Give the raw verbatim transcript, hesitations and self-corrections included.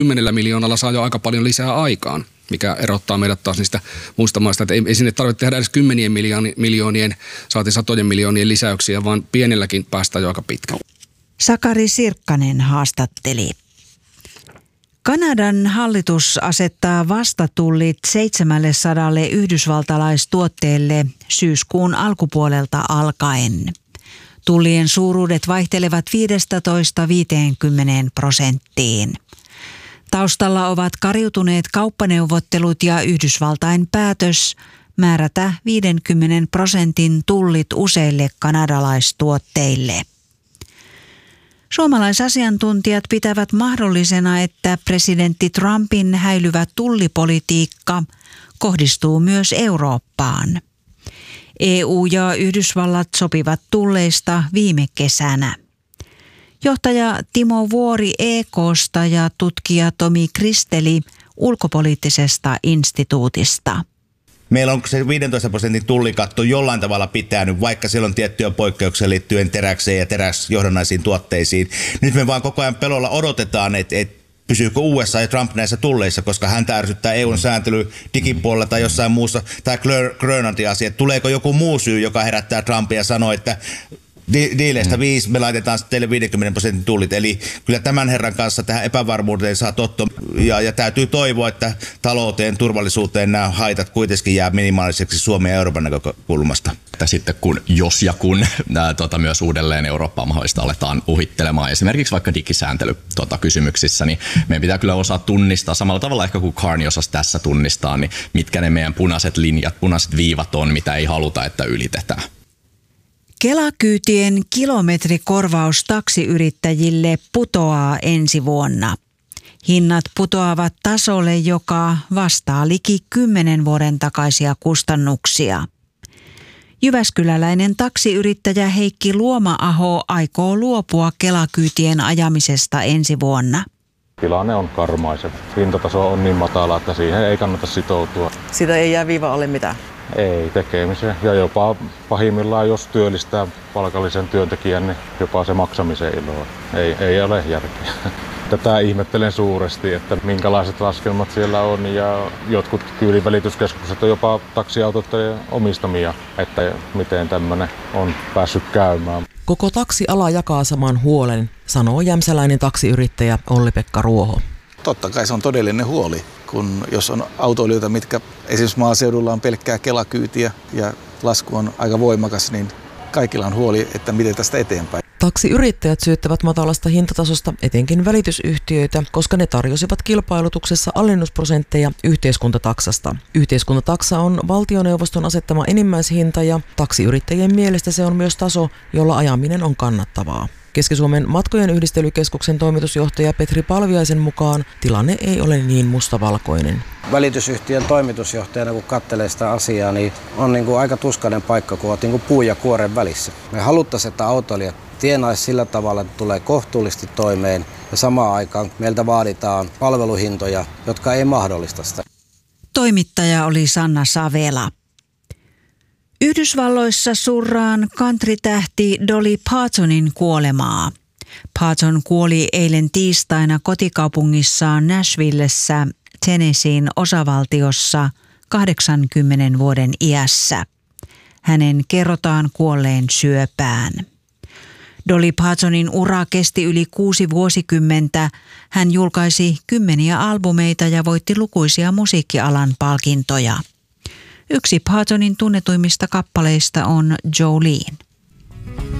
Kymmenellä miljoonalla saa jo aika paljon lisää aikaan, mikä erottaa meidät taas niistä muista maista. Että ei, ei sinne tarvitse tehdä edes kymmenien miljoonien, miljoonien, saati satojen miljoonien lisäyksiä, vaan pienelläkin päästään jo aika pitkälle. Sakari Sirkkanen haastatteli. Kanadan hallitus asettaa vastatullit seitsemänsataa yhdysvaltalaistuotteelle syyskuun alkupuolelta alkaen. Tullien suuruudet vaihtelevat viisitoista viisikymmentä prosenttiin. Taustalla ovat kariutuneet kauppaneuvottelut ja Yhdysvaltain päätös määrätä viidenkymmenen prosentin tullit useille kanadalaistuotteille. Suomalaisasiantuntijat pitävät mahdollisena, että presidentti Trumpin häilyvä tullipolitiikka kohdistuu myös Eurooppaan. E U ja Yhdysvallat sopivat tulleista viime kesänä. Johtaja Timo Vuori E K:sta ja tutkija Tomi Kristeli ulkopoliittisesta instituutista. Meillä on se viidentoista prosentin tullikatto jollain tavalla pitänyt, vaikka siellä on tiettyjä poikkeuksia liittyen teräkseen ja teräsjohdannaisiin tuotteisiin. Nyt me vaan koko ajan pelolla odotetaan, että, että pysyykö U S A ja Trump näissä tulleissa, koska häntä ärsyttää E U:n sääntely digipuolella tai jossain muussa, tai Grönlantin asia. Tuleeko joku muu syy, joka herättää Trumpia ja sanoo, että diileistä viisi, me laitetaan teille viidenkymmenen prosentin tullit. Eli kyllä tämän herran kanssa tähän epävarmuuteen saa tottua. Ja, ja täytyy toivoa, että talouteen, turvallisuuteen nämä haitat kuitenkin jää minimaaliseksi Suomen ja Euroopan näkökulmasta. Sitten kun, jos ja kun ää, tota, myös uudelleen Eurooppaa mahdollista aletaan uhittelemaan esimerkiksi vaikka digisääntely tota, kysymyksissä, niin meidän pitää kyllä osaa tunnistaa samalla tavalla ehkä kuin Carney osasi tässä tunnistaa, niin mitkä ne meidän punaiset linjat, punaiset viivat on, mitä ei haluta, että ylitetään. Kela-kyytien kilometrikorvaus taksiyrittäjille putoaa ensi vuonna. Hinnat putoavat tasolle, joka vastaa liki kymmenen vuoden takaisia kustannuksia. Jyväskyläläinen taksiyrittäjä Heikki Luoma-aho aikoo luopua Kela-kyytien ajamisesta ensi vuonna. Tilanne on karmaiseva. Hintataso on niin matala, että siihen ei kannata sitoutua. Siitä ei jää viiva alle mitään? Ei tekemiseen. Ja jopa pahimmillaan, jos työllistää palkallisen työntekijän, niin jopa se maksamisen ilo. Ei, ei ole järkeä. Tätä ihmettelen suuresti, että minkälaiset laskelmat siellä on, ja jotkut kyydinvälityskeskukset on jopa taksiautojen omistamia, että miten tämmöinen on päässyt käymään. Koko taksiala jakaa saman huolen, sanoo jämsäläinen taksiyrittäjä Olli-Pekka Ruoho. Totta kai se on todellinen huoli, kun jos on autoilijoita, mitkä esimerkiksi maaseudulla on pelkkää Kela-kyytiä ja lasku on aika voimakas, niin kaikilla on huoli, että miten tästä eteenpäin. Taksiyrittäjät syyttävät matalasta hintatasosta etenkin välitysyhtiöitä, koska ne tarjosivat kilpailutuksessa alennusprosentteja yhteiskuntataksasta. Yhteiskuntataksa on valtioneuvoston asettama enimmäishinta ja taksiyrittäjien mielestä se on myös taso, jolla ajaminen on kannattavaa. Keski-Suomen matkojen yhdistelykeskuksen toimitusjohtaja Petri Palviaisen mukaan tilanne ei ole niin mustavalkoinen. Välitysyhtiön toimitusjohtajana, kun katselee sitä asiaa, niin on niin kuin aika tuskainen paikka, kun olet niin kuin puun ja kuoren välissä. Me haluttaisiin, että autoilijat tienaisi sillä tavalla, että tulee kohtuullisesti toimeen, ja samaan aikaan meiltä vaaditaan palveluhintoja, jotka ei mahdollista sitä. Toimittaja oli Sanna Savela. Yhdysvalloissa surraan country-tähti Dolly Partonin kuolemaa. Parton kuoli eilen tiistaina kotikaupungissaan Nashvillessä, Tennesseein osavaltiossa kahdeksankymmenen vuoden iässä. Hänen kerrotaan kuolleen syöpään. Dolly Partonin ura kesti yli kuusi vuosikymmentä. Hän julkaisi kymmeniä albumeita ja voitti lukuisia musiikkialan palkintoja. Yksi Partonin tunnetuimmista kappaleista on Jolene.